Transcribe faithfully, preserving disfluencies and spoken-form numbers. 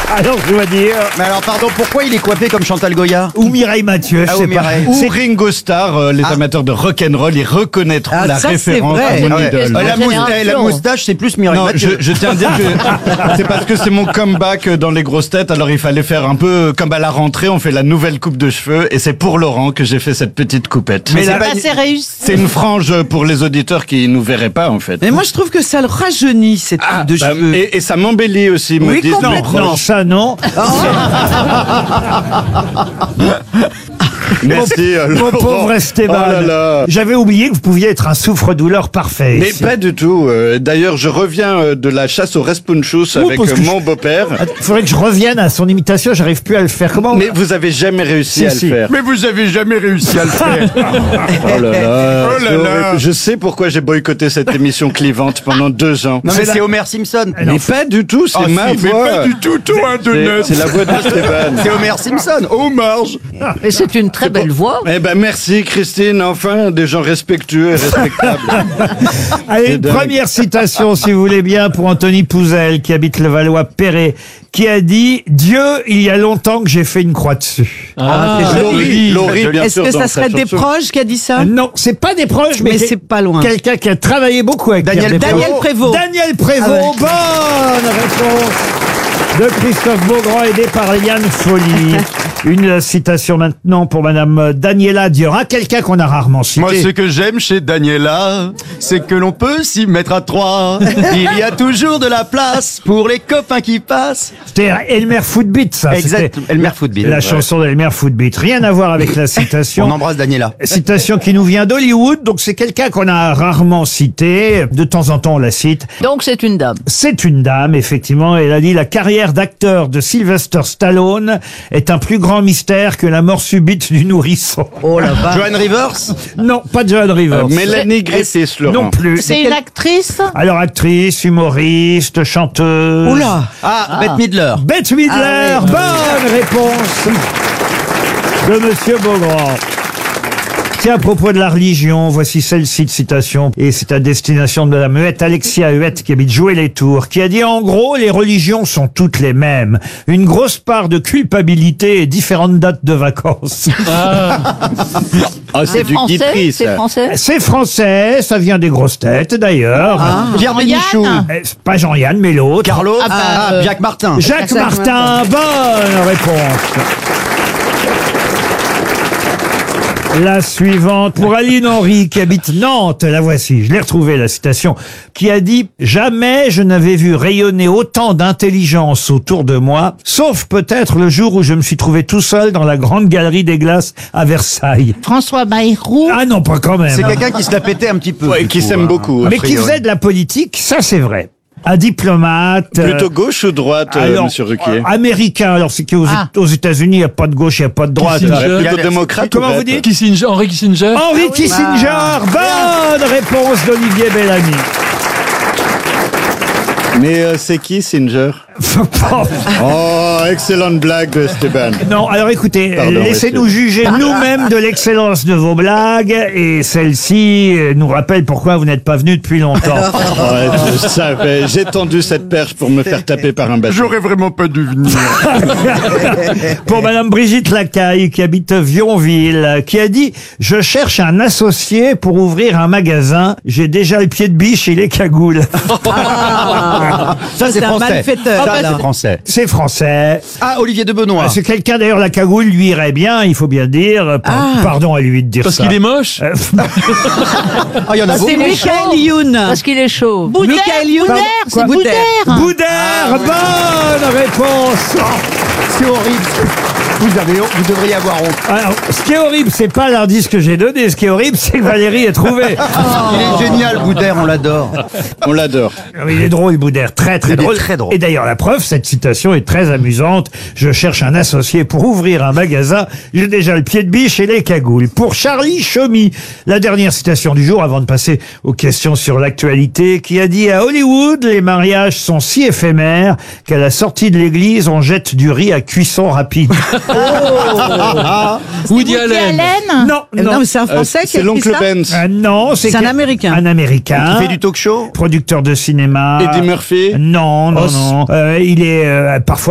Alors, je dois dire... Mais alors, pardon, pourquoi il est coiffé comme Chantal Goya? Ou Mireille Mathieu, je Ah, sais ou pas. Mireille. Ou C'est- Ringo Starr, euh, les Ah. amateurs de rock'n'roll, ils reconnaîtront Ah, la ça, c'est référence vrai. à mon Ah ouais. idole. Euh, la, mous- génération. eh, la moustache, c'est plus Mireille Non, je, Mathieu. je tiens à dire que c'est parce que c'est mon comeback dans les grosses têtes, alors il fallait faire un peu comme à la rentrée, on fait la nouvelle coupe de cheveux, et c'est pour Laurent que j'ai fait cette petite coupette. Mais C'est la- pas assez réussi. C'est une frange pour les auditeurs qui nous verraient pas, en fait. Mais moi, je trouve que ça le rajeunit, cette coupe de Bah, cheveux. et, et ça m'embellit aussi, me Oui, disent mes Non, proches. non, ça non. Merci, euh, Mon Laurent. pauvre Esteban. Oh là là. J'avais oublié que vous pouviez être un souffre-douleur parfait. Mais ici. pas du tout. euh, D'ailleurs, je reviens euh, de la chasse au Respunchus Oh, avec parce euh, que mon je- beau-père. Il faudrait que je revienne à son imitation, j'arrive plus à le faire. Comment Mais vous avez jamais réussi Si, à si. le faire. Mais vous avez jamais réussi à le faire. Oh là là, Oh c'est là là. horrible. Je sais pourquoi j'ai boycotté cette émission clivante pendant deux ans. Non, C'est mais la- c'est Homer Simpson. Mais pas du tout, c'est Ah, ma si, mais voix. pas du tout, toi, un C'est- donut. C'est la voix d'Esteban. C'est Homer Simpson. Oh, Marge. Et c'est une très belle voix. Eh ben merci Christine, enfin des gens respectueux et respectables. Allez, C'est une dingue. première citation, si vous voulez bien, pour Anthony Pouzel, qui habite le Valois-Perret, qui a dit « Dieu, il y a longtemps que j'ai fait une croix dessus Ah, c'est Laurie, joli. Laurie, bien Est-ce sûr, que dans ça sa serait des chanson. proches qui a dit ». ça Non, c'est pas des proches, mais, Mais c'est c'est pas loin. quelqu'un qui a travaillé beaucoup avec Daniel Pierre Desproges. Daniel Prévost. Daniel Prévost, Ah ouais. bonne réponse de Christophe Beaugrand, aidé par Liane Folly. Une citation maintenant pour Madame Daniela Diora, quelqu'un qu'on a rarement cité. Moi, ce que j'aime chez Daniela, c'est que l'on peut s'y mettre à trois. Il y a toujours de la place pour les copains qui passent. C'était Elmer Footbeat, ça. Exact, C'était Elmer Footbeat. La Ouais. chanson d'Elmer Footbeat. Rien à voir avec la On citation. embrasse Daniela. Citation qui nous vient d'Hollywood, donc c'est quelqu'un qu'on a rarement cité. De temps en temps, on la cite. Donc c'est une dame. C'est une dame, effectivement. Elle a dit « La carrière d'acteur de Sylvester Stallone est un plus grand mystère que la mort subite du nourrisson. Oh la vache. Joan Rivers. » Non, pas John Rivers. Euh, Mélanie Griffiths, Laurent. Non plus. C'est une actrice. Alors, actrice, humoriste, chanteuse. Oula. Ah, Bette Midler. Bette Midler, Ah bonne réponse de Monsieur Beaugrand. Tiens, à propos de la religion, voici celle-ci de citation, et c'est à destination de Madame Huette, Alexia Huette, qui habite Jouer-les-Tours, qui a dit, en gros, les religions sont toutes les mêmes. Une grosse part de culpabilité et différentes dates de vacances. Ah, c'est C'est du français. Guitry, C'est ça. français. C'est français, ça vient des grosses têtes, d'ailleurs. Pierre Bénichou. Jean-Yann. Eh, c'est pas Jean-Yann, mais l'autre. Carlo. Ah, bah, Ah, euh, Jacques Martin. Jacques Jacques Martin, bonne réponse. La suivante pour Aline Henry qui habite Nantes, la voici, je l'ai retrouvée la citation, qui a dit « Jamais je n'avais vu rayonner autant d'intelligence autour de moi, sauf peut-être le jour où je me suis trouvé tout seul dans la grande galerie des glaces à Versailles. François Bayrou. » Ah non, pas quand même. C'est quelqu'un qui se la pétait un petit peu. Ouais, du qui coup, s'aime hein. beaucoup. Mais a qui priori. faisait de la politique, ça c'est vrai. Un diplomate. euh, Plutôt gauche ou droite, euh, alors, Monsieur Ruquier euh, américain. Alors, c'est qu'aux Ah. aux États-Unis, il n'y a pas de gauche, il n'y a pas de droite. Kissinger. Euh, Ouais, Plutôt Il y a- démocrate ou Comment vous verte dites Kissinger, Henry Kissinger. Henry Kissinger, bonne réponse d'Olivier Bellamy. Mais euh, c'est qui, Singer Oh, excellente blague de Esteban. Non, alors écoutez, Pardon, laissez-nous monsieur. juger nous-mêmes de l'excellence de vos blagues, et celle-ci euh, nous rappelle pourquoi vous n'êtes pas venu depuis longtemps. Ouais, je savais, j'ai tendu cette perche pour me faire taper par un bateau. J'aurais vraiment pas dû venir. Pour Madame Brigitte Lacaille, qui habite Vionville, qui a dit « Je cherche un associé pour ouvrir un magasin. J'ai déjà le pied de biche et les cagoules. Ah. Ça, c'est C'est un français. malfaiteur. Ça, c'est français. » C'est français. Ah, Olivier de Benoît. C'est quelqu'un, d'ailleurs, la cagoule lui irait bien, il faut bien dire. Par- Ah. Pardon à lui de dire Parce ça. qu'il est moche. Euh, Ah, il y en a C'est beaucoup. Michael Youn. Parce qu'il est chaud. Boudère, Youn. Pardon, c'est quoi Boudère. Boudère, bonne réponse. C'est horrible. Vous, avez, vous devriez avoir honte. Alors, ce qui est horrible, c'est pas l'indice que j'ai donné. Ce qui est horrible, c'est que Valérie ait trouvé. Il est génial, Boudère, on l'adore. On l'adore. Oui, il est drôle, Boudère, très très Il est drôle. très drôle. Et d'ailleurs, la preuve, cette citation est très amusante. Je cherche un associé pour ouvrir un magasin. J'ai déjà le pied de biche et les cagoules. Pour Charlie Chaumy, la dernière citation du jour, avant de passer aux questions sur l'actualité, qui a dit à Hollywood, les mariages sont si éphémères qu'à la sortie de l'église, on jette du riz à cuisson rapide. Woody Allen. Non, Non, non. mais c'est un Euh, Français qui c'est a écrit l'oncle ça. Benz. Ah, non, c'est C'est un que- Américain. Un Américain. Qui fait du talk show. Producteur de cinéma. Eddie Murphy. Non, non, Oh, non. Euh, il est euh, parfois